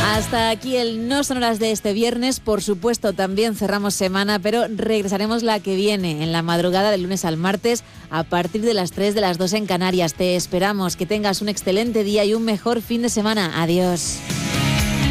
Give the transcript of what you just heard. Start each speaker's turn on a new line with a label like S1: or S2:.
S1: Hasta aquí el No Sonoras de este viernes. Por supuesto, también cerramos semana, pero regresaremos la que viene, en la madrugada del lunes al martes, a partir de las 3 de las 2 en Canarias. Te esperamos, que tengas un excelente día y un mejor fin de semana. Adiós.